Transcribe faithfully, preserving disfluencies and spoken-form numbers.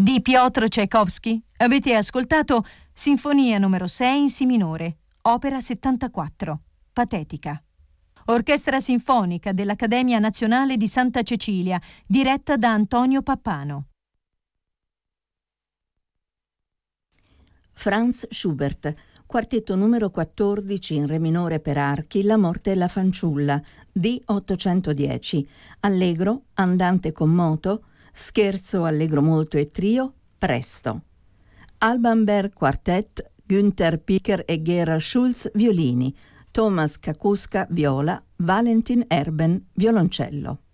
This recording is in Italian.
di Piotr Tchaikovsky, avete ascoltato Sinfonia numero sei in Si minore, opera settantaquattro, Patetica. Orchestra sinfonica dell'Accademia Nazionale di Santa Cecilia, diretta da Antonio Pappano. Franz Schubert, quartetto numero quattordici in re minore per archi, La morte e la fanciulla, D ottocentodieci, allegro, andante con moto, scherzo, allegro molto e trio, presto. Alban Berg Quartet, Günther Picker e Gerhard Schulz violini, Thomas Kakuska viola, Valentin Erben violoncello.